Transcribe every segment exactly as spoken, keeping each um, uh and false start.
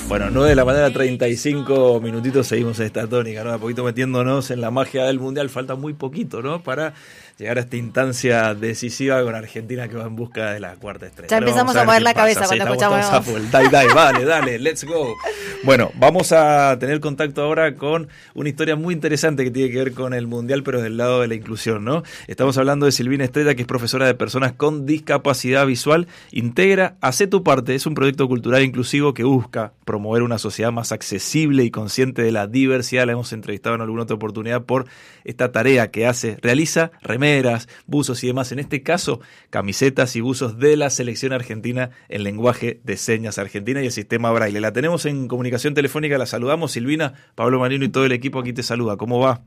Bueno, nueve de la mañana, treinta y cinco minutitos, seguimos en esta tónica, ¿no? A poquito metiéndonos en la magia del Mundial, falta muy poquito, ¿no? Para llegar a esta instancia decisiva con Argentina que va en busca de la cuarta estrella. Ya empezamos a, a mover la cabeza pasa. cuando Sí, escuchamos. Dale, dale, vale, dale, let's go. Bueno, vamos a tener contacto ahora con una historia muy interesante que tiene que ver con el Mundial, pero del lado de la inclusión, ¿no? Estamos hablando de Silvina Estrella, que es profesora de personas con discapacidad visual. Integra Hacé tu parte, es un proyecto cultural inclusivo que busca promover una sociedad más accesible y consciente de la diversidad. La hemos entrevistado en alguna otra oportunidad por esta tarea que hace. Realiza remeras, buzos y demás. En este caso, camisetas y buzos de la selección argentina en lenguaje de señas argentina y el sistema Braille. La tenemos en comunicación telefónica, la saludamos. Silvina, Pablo Marino y todo el equipo aquí te saluda. ¿Cómo va?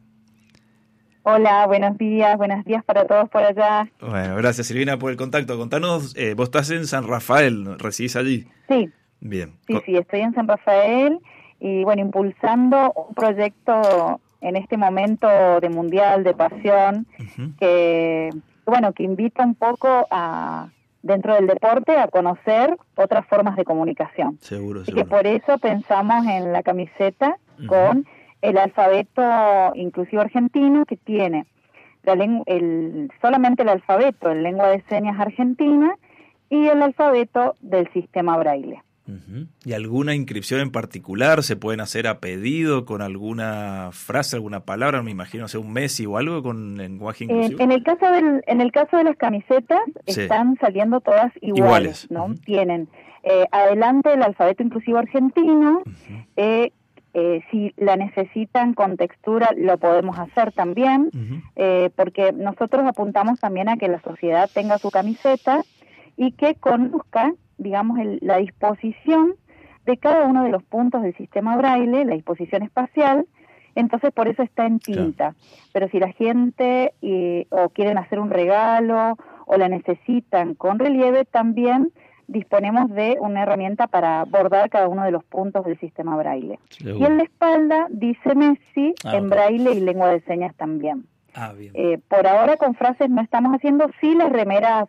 Hola, buenos días, buenos días para todos por allá. Bueno, gracias Silvina por el contacto. Contanos, eh, vos estás en San Rafael, ¿no? ¿Residís allí? Sí. Bien. Sí, sí, estoy en San Rafael y bueno, impulsando un proyecto en este momento de mundial, de pasión, uh-huh. que bueno, que invita un poco a dentro del deporte a conocer otras formas de comunicación. Seguro, Así seguro. que por eso pensamos en la camiseta uh-huh. con el alfabeto inclusivo argentino que tiene la lengua, el, solamente el alfabeto en lengua de señas argentina y el alfabeto del sistema Braille. Uh-huh. ¿Y alguna inscripción en particular se pueden hacer a pedido con alguna frase, alguna palabra? Me imagino, sea un Messi o algo con lenguaje inclusivo. Eh, en el caso del, en el caso de las camisetas sí. están saliendo todas iguales, iguales. ¿no? Uh-huh. Tienen eh, adelante el alfabeto inclusivo argentino. Uh-huh. eh, eh, si la necesitan con textura lo podemos hacer también, uh-huh. eh, porque nosotros apuntamos también a que la sociedad tenga su camiseta y que conozca, digamos, el, la disposición de cada uno de los puntos del sistema Braille, la disposición espacial, entonces por eso está en tinta. Claro. Pero si la gente eh, o quieren hacer un regalo o la necesitan con relieve, también disponemos de una herramienta para bordar cada uno de los puntos del sistema Braille. Seguro. Y en la espalda dice Messi ah, en okay. Braille y lengua de señas también. Ah, bien. Eh, por ahora con frases no estamos haciendo, sí las remeras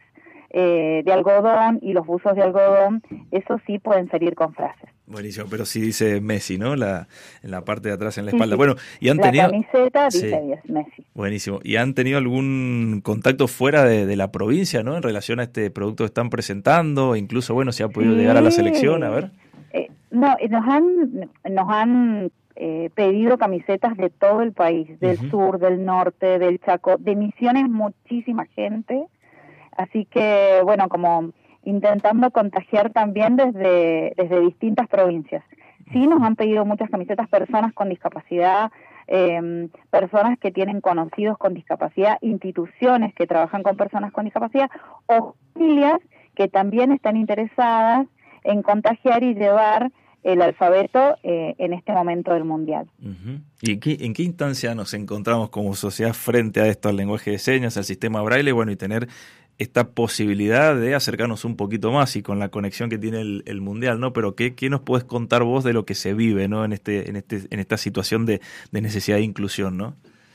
Eh, de algodón y los buzos de algodón, eso sí pueden salir con frases. Buenísimo, pero sí dice Messi, ¿no? La, en la parte de atrás, en la espalda. Sí, sí. Bueno, y han la tenido... camiseta dice sí. Messi. Buenísimo. ¿Y han tenido algún contacto fuera de, de la provincia, ¿no? En relación a este producto que están presentando, incluso, bueno, si ha podido sí. llegar a la selección, a ver. Eh, no, nos han, nos han eh, pedido camisetas de todo el país, del uh-huh. sur, del norte, del Chaco, de Misiones, muchísima gente. Así que, bueno, como intentando contagiar también desde, desde distintas provincias. Sí nos han pedido muchas camisetas personas con discapacidad, eh, personas que tienen conocidos con discapacidad, instituciones que trabajan con personas con discapacidad o familias que también están interesadas en contagiar y llevar el alfabeto eh, en este momento del Mundial. Uh-huh. ¿Y en qué, en qué instancia nos encontramos como sociedad frente a esto, al lenguaje de señas, al sistema Braille, bueno, y tener esta posibilidad de acercarnos un poquito más y con la conexión que tiene el, el Mundial, ¿no? Pero ¿qué, qué nos podés contar vos de lo que se vive, ¿no? En este, en este, en esta situación de, de necesidad de inclusión, ¿no?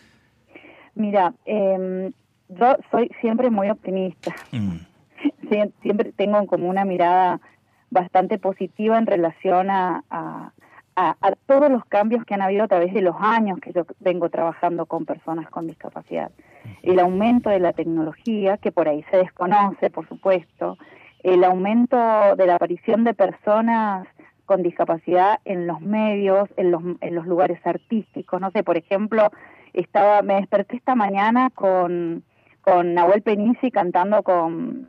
Mira, eh, yo soy siempre muy optimista. Mm. Sie- siempre tengo como una mirada bastante positiva en relación a, a, a, a todos los cambios que han habido a través de los años que yo vengo trabajando con personas con discapacidad. El aumento de la tecnología, que por ahí se desconoce, por supuesto, el aumento de la aparición de personas con discapacidad en los medios, en los, en los lugares artísticos. No sé, por ejemplo, estaba me desperté esta mañana con, con Nahuel Penisi cantando con,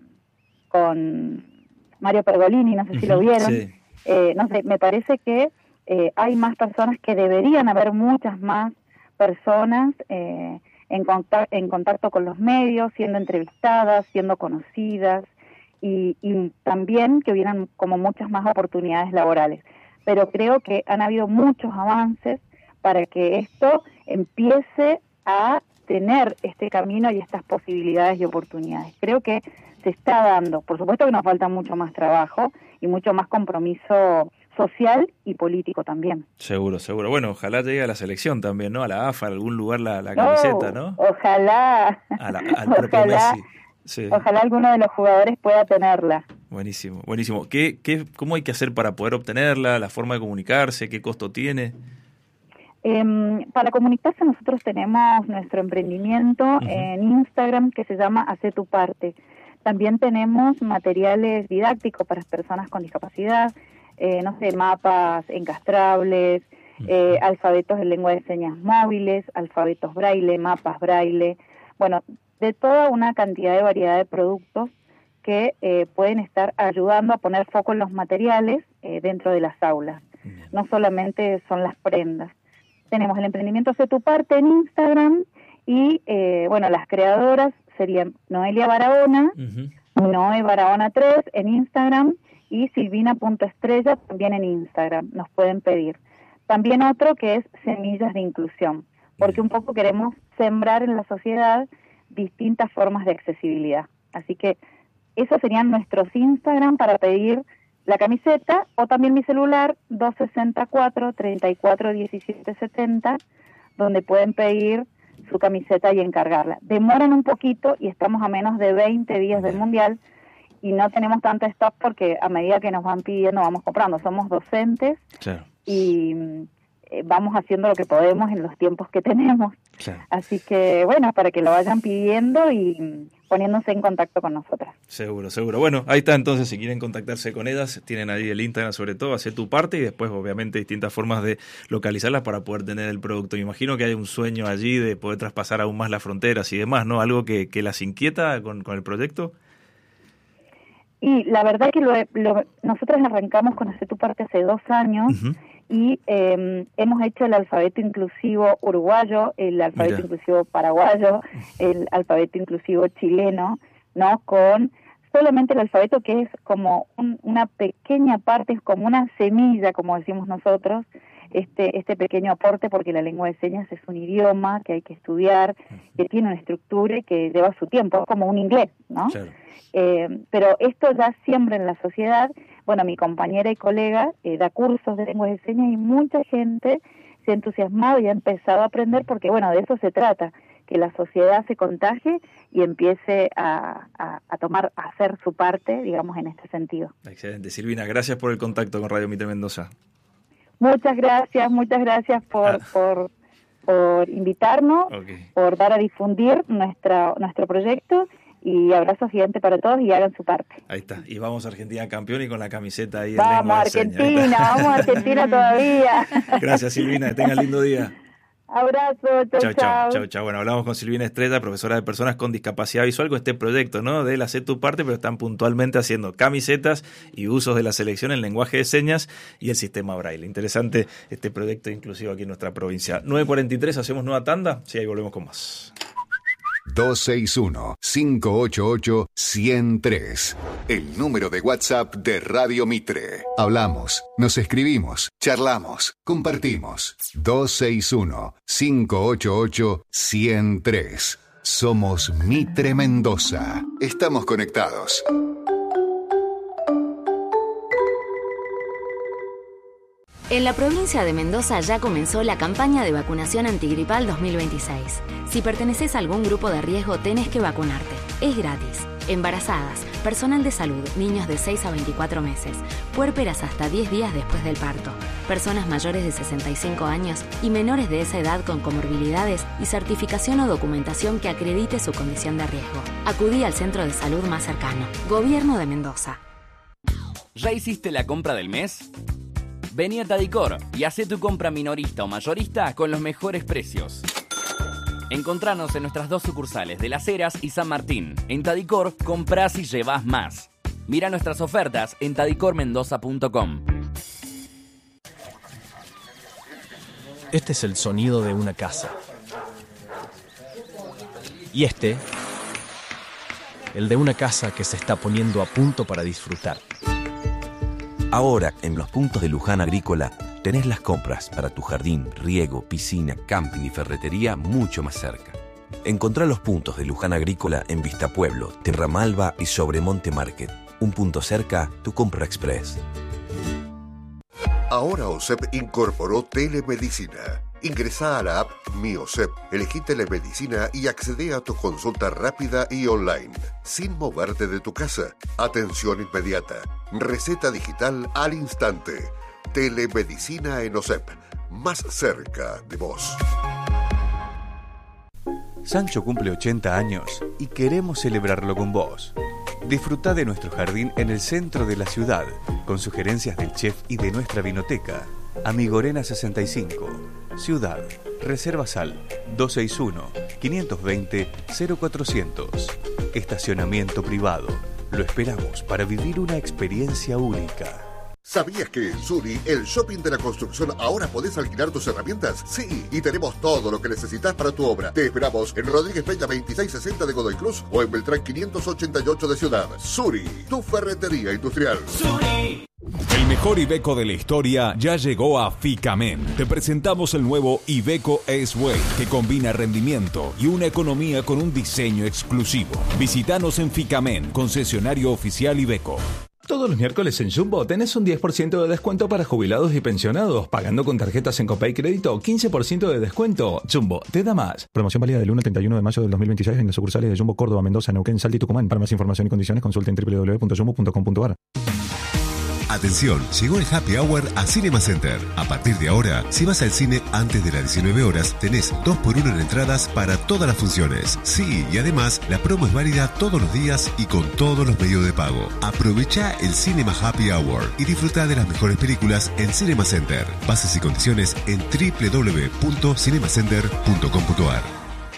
con Mario Pergolini, no sé si lo vieron. Sí. Eh, no sé, me parece que eh, hay más personas, que deberían haber muchas más personas eh, en, contacto, en contacto con los medios, siendo entrevistadas, siendo conocidas, y, y también que hubieran como muchas más oportunidades laborales. Pero creo que han habido muchos avances para que esto empiece a tener este camino y estas posibilidades y oportunidades. Creo que se está dando. Por supuesto que nos falta mucho más trabajo y mucho más compromiso social y político también. Seguro, seguro. Bueno, ojalá llegue a la selección también, ¿no? A la A F A, a algún lugar la, la camiseta, ¿no? Ojalá. A la, al propio ojalá, Messi. Sí. Ojalá alguno de los jugadores pueda tenerla. Buenísimo, buenísimo. ¿Qué, qué, ¿Cómo hay que hacer para poder obtenerla? ¿La forma de comunicarse? ¿Qué costo tiene? Eh, para comunicarse nosotros tenemos nuestro emprendimiento uh-huh. en Instagram que se llama Hacé tu parte. También tenemos materiales didácticos para personas con discapacidad, eh, no sé, mapas encastrables, uh-huh. eh, alfabetos de lengua de señas móviles, alfabetos braille, mapas braille, bueno, de toda una cantidad de variedad de productos que eh, pueden estar ayudando a poner foco en los materiales eh, dentro de las aulas. Uh-huh. No solamente son las prendas. Tenemos el emprendimiento Hacé tu parte en Instagram y, eh, bueno, las creadoras serían Noelia Barahona, uh-huh. Noe Barahona tres en Instagram y Silvina.estrella también en Instagram, nos pueden pedir. También otro que es Semillas de Inclusión, porque un poco queremos sembrar en la sociedad distintas formas de accesibilidad. Así que esos serían nuestros Instagram para pedir la camiseta, o también mi celular dos seis cuatro, treinta y cuatro diecisiete setenta, donde pueden pedir su camiseta y encargarla. Demoran un poquito y estamos a menos de veinte días del Mundial y no tenemos tanto stock porque a medida que nos van pidiendo vamos comprando. Somos docentes claro. y eh, vamos haciendo lo que podemos en los tiempos que tenemos. Claro. Así que, bueno, para que lo vayan pidiendo y poniéndose en contacto con nosotras. Seguro, seguro. Bueno, ahí está entonces, si quieren contactarse con ellas, tienen ahí el Instagram sobre todo, Hacé tu parte y después obviamente distintas formas de localizarlas para poder tener el producto. Me imagino que hay un sueño allí de poder traspasar aún más las fronteras y demás, ¿no? Algo que, que las inquieta con, con el proyecto. Y la verdad que lo, lo, nosotros arrancamos con Hacé tu parte hace dos años uh-huh. y eh, hemos hecho el alfabeto inclusivo uruguayo, el alfabeto Mira. inclusivo paraguayo, el alfabeto inclusivo chileno, ¿no? Con solamente el alfabeto que es como un, una pequeña parte, es como una semilla, como decimos nosotros, este este pequeño aporte, porque la lengua de señas es un idioma que hay que estudiar, que tiene una estructura y que lleva su tiempo, es como un inglés, ¿no? Claro. Eh, pero esto ya siembra en la sociedad. Bueno, mi compañera y colega eh, da cursos de lenguas de señas y mucha gente se ha entusiasmado y ha empezado a aprender porque, bueno, de eso se trata, que la sociedad se contagie y empiece a, a, a tomar, a hacer su parte, digamos, en este sentido. Excelente. Silvina, gracias por el contacto con Radio Mitre Mendoza. Muchas gracias, muchas gracias por, ah. por, por invitarnos, okay. por dar a difundir nuestra, nuestro proyecto. Y abrazo gigante para todos y hagan su parte. Ahí está. Y vamos a Argentina campeón y con la camiseta ahí. Vamos a Argentina, vamos a Argentina todavía. Gracias, Silvina. Que tengan lindo día. Abrazo, chau, chau. Chau, chau, chau. Bueno, hablamos con Silvina Estrella, profesora de personas con discapacidad visual, con este proyecto, ¿no? De Hacé tu parte, pero están puntualmente haciendo camisetas y usos de la selección en lenguaje de señas y el sistema braille. Interesante este proyecto inclusivo aquí en nuestra provincia. nueve cuarenta y tres, hacemos nueva tanda. Sí, ahí volvemos con más. dos seis uno, cinco ocho ocho, uno cero tres. El número de WhatsApp de Radio Mitre. Hablamos, nos escribimos, charlamos, compartimos. dos seis uno, cinco ocho ocho, uno cero tres. Somos Mitre Mendoza. Estamos conectados. En la provincia de Mendoza ya comenzó la campaña de vacunación antigripal dos mil veintiséis. Si perteneces a algún grupo de riesgo, tenés que vacunarte. Es gratis. Embarazadas, personal de salud, niños de seis a veinticuatro meses, puérperas hasta diez días después del parto, personas mayores de sesenta y cinco años y menores de esa edad con comorbilidades y certificación o documentación que acredite su condición de riesgo. Acudí al centro de salud más cercano. Gobierno de Mendoza. ¿Ya hiciste la compra del mes? Vení a Tadicor y hacé tu compra minorista o mayorista con los mejores precios. Encontranos en nuestras dos sucursales de Las Heras y San Martín. En Tadicor, comprás y llevás más. Mira nuestras ofertas en tadicor mendoza punto com. Este es el sonido de una casa. Y este, el de una casa que se está poniendo a punto para disfrutar. Ahora, en los puntos de Luján Agrícola, tenés las compras para tu jardín, riego, piscina, camping y ferretería mucho más cerca. Encontrá los puntos de Luján Agrícola en Vista Pueblo, Terramalba y Sobremonte Market. Un punto cerca, tu compra express. Ahora O S E P incorporó telemedicina Ingresá a la app MiOSEP, elegí telemedicina y accede a tu consulta rápida y online, sin moverte de tu casa. Atención inmediata, receta digital al instante. Telemedicina en OSEP, más cerca de vos. Sancho cumple ochenta años y queremos celebrarlo con vos. Disfruta de nuestro jardín en el centro de la ciudad, con sugerencias del chef y de nuestra vinoteca. Amigorena sesenta y cinco, Ciudad, Reserva Sal, dos seis uno, cinco dos cero, cero cuatrocientos. Estacionamiento privado. Lo esperamos para vivir una experiencia única. ¿Sabías que en Suri, el shopping de la construcción, ahora podés alquilar tus herramientas? Sí, y tenemos todo lo que necesitas para tu obra. Te esperamos en Rodríguez Peña veintiséis sesenta de Godoy Cruz o en Beltrán quinientos ochenta y ocho de Ciudad. Suri, tu ferretería industrial. Suri. El mejor Iveco de la historia ya llegó a Ficamen. Te presentamos el nuevo Iveco S-Way, que combina rendimiento y una economía con un diseño exclusivo. Visítanos en Ficamen, concesionario oficial Iveco. Todos los miércoles en Jumbo tenés un diez por ciento de descuento para jubilados y pensionados. Pagando con tarjetas en Copay Crédito, quince por ciento de descuento. Jumbo, te da más. Promoción válida del uno al treinta y uno de mayo del dos mil veintiséis en las sucursales de Jumbo Córdoba, Mendoza, Neuquén, Salta y Tucumán. Para más información y condiciones consulte en doble u doble u doble u punto jumbo punto com punto a r. Atención, llegó el Happy Hour a Cinema Center. A partir de ahora, si vas al cine antes de las diecinueve horas, tenés dos por uno en entradas para todas las funciones. Sí, y además, la promo es válida todos los días y con todos los medios de pago. Aprovecha el Cinema Happy Hour y disfruta de las mejores películas en Cinema Center. Bases y condiciones en doble u doble u doble u punto cinema center punto com punto a r.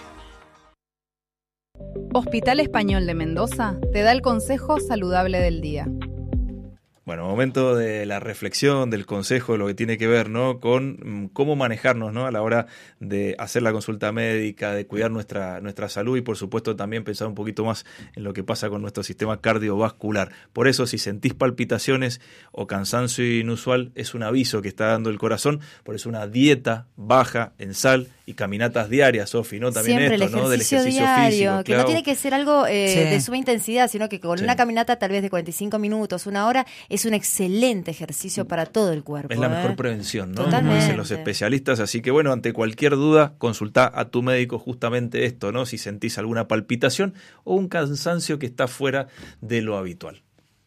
Hospital Español de Mendoza te da el consejo saludable del día. Bueno, momento de la reflexión, del consejo, de lo que tiene que ver, ¿no?, con cómo manejarnos, ¿no?, a la hora de hacer la consulta médica, de cuidar nuestra, nuestra salud y, por supuesto, también pensar un poquito más en lo que pasa con nuestro sistema cardiovascular. Por eso, si sentís palpitaciones o cansancio inusual, es un aviso que está dando el corazón. Por eso, una dieta baja en sal y caminatas diarias, Sofi, ¿no? También Siempre esto, el ¿no?, del ejercicio diario, físico. que claro. no tiene que ser algo eh, Sí. de suma intensidad, sino que con Sí. una caminata tal vez de cuarenta y cinco minutos, una hora, es un excelente ejercicio para todo el cuerpo. Es la ¿eh? mejor prevención, ¿no? Totalmente. Como dicen los especialistas. Así que, bueno, ante cualquier duda, consultá a tu médico justamente esto, ¿no? Si sentís alguna palpitación o un cansancio que está fuera de lo habitual.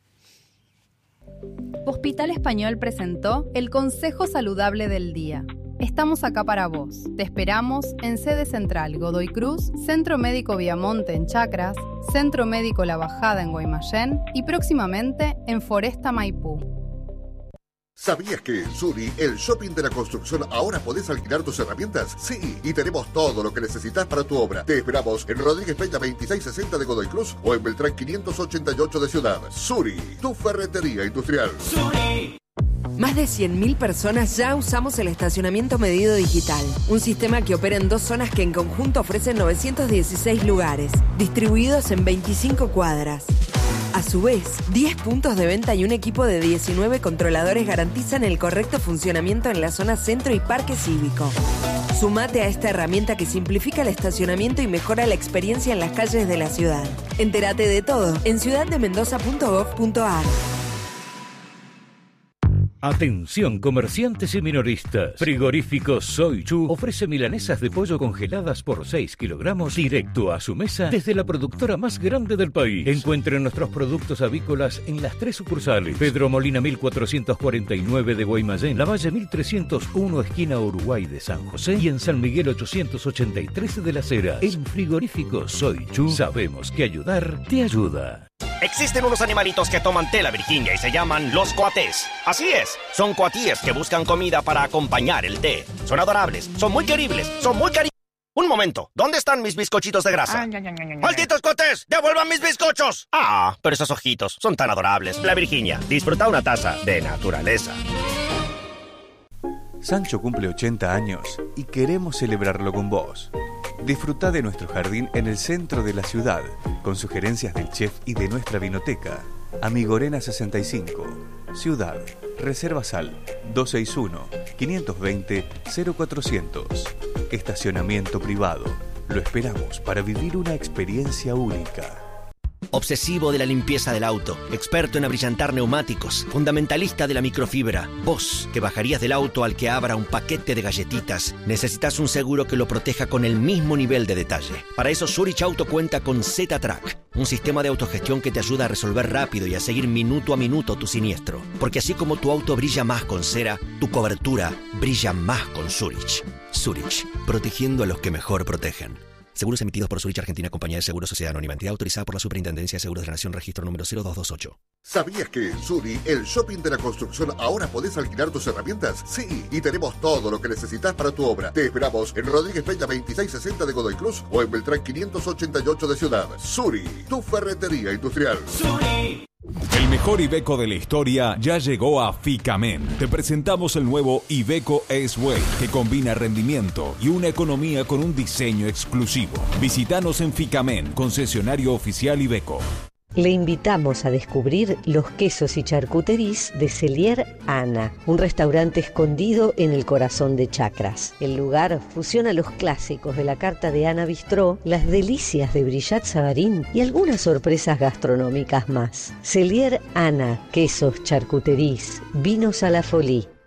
Hospital Español presentó el Consejo Saludable del Día. Estamos acá para vos. Te esperamos en sede central Godoy Cruz, Centro Médico Viamonte en Chacras, Centro Médico La Bajada en Guaymallén y próximamente en Foresta Maipú. ¿Sabías que en Suri, el shopping de la construcción, ahora podés alquilar tus herramientas? Sí, y tenemos todo lo que necesitas para tu obra. Te esperamos en Rodríguez Peña veintiséis sesenta de Godoy Cruz o en Beltrán quinientos ochenta y ocho de Ciudad. Suri, tu ferretería industrial. Suri. Más de cien mil personas ya usamos el estacionamiento medido digital, un sistema que opera en dos zonas que en conjunto ofrecen novecientos dieciséis lugares, distribuidos en veinticinco cuadras. A su vez, diez puntos de venta y un equipo de diecinueve controladores garantizan el correcto funcionamiento en la zona centro y parque cívico. Sumate a esta herramienta que simplifica el estacionamiento y mejora la experiencia en las calles de la ciudad. Entérate de todo en ciudad de mendoza punto gov punto a r. Atención comerciantes y minoristas. Frigorífico Soy Chu ofrece milanesas de pollo congeladas por seis kilogramos directo a su mesa desde la productora más grande del país. Encuentren nuestros productos avícolas en las tres sucursales: Pedro Molina mil cuatrocientos cuarenta y nueve de Guaymallén, Lavalle mil trescientos uno esquina Uruguay de San José y en San Miguel ochocientos ochenta y tres de Las Heras. En Frigorífico Soy Chu sabemos que ayudar te ayuda. Existen unos animalitos que toman té la Virginia y se llaman los coatés. Así es, son coatíes que buscan comida para acompañar el té. Son adorables, son muy queribles, son muy cari... Un momento, ¿dónde están mis bizcochitos de grasa? ¡Malditos coatés! ¡Devuelvan mis bizcochos! Ah, pero esos ojitos son tan adorables. La Virginia, disfruta una taza de naturaleza. Sancho cumple ochenta años y queremos celebrarlo con vos. Disfruta de nuestro jardín en el centro de la ciudad, con sugerencias del chef y de nuestra vinoteca. Amigorena sesenta y cinco, Ciudad, Reserva Sal, dos seis uno, cinco dos cero, cero cuatrocientos. Estacionamiento privado. Lo esperamos para vivir una experiencia única. obsesivo de la limpieza del auto, experto en abrillantar neumáticos, fundamentalista de la microfibra. Vos, que bajarías del auto al que abra un paquete de galletitas, necesitas un seguro que lo proteja con el mismo nivel de detalle. Para eso Zurich Auto cuenta con Z-Track, un sistema de autogestión que te ayuda a resolver rápido y a seguir minuto a minuto tu siniestro. Porque así como tu auto brilla más con cera, tu cobertura brilla más con Zurich. Zurich, protegiendo a los que mejor protegen. Seguros emitidos por Zurich Argentina, Compañía de Seguros Sociedad Anónima, entidad autorizada por la Superintendencia de Seguros de la Nación, registro número cero dos dos ocho. ¿Sabías que en Suri, el shopping de la construcción, ahora podés alquilar tus herramientas? Sí, y tenemos todo lo que necesitas para tu obra. Te esperamos en Rodríguez Peña veintiséis sesenta de Godoy Cruz o en Beltrán quinientos ochenta y ocho de Ciudad. Suri, tu ferretería industrial. Suri. El mejor Iveco de la historia ya llegó a Ficamen. Te presentamos el nuevo Iveco S-Way, que combina rendimiento y una economía con un diseño exclusivo. Visítanos en Ficamen, concesionario oficial Iveco. Le invitamos a descubrir los quesos y charcuteries de Cellier Ana, un restaurante escondido en el corazón de Chacras. El lugar fusiona los clásicos de la carta de Ana Bistró, las delicias de Brillat Savarín y algunas sorpresas gastronómicas más. Cellier Ana, quesos, charcuteries, vinos a la folie.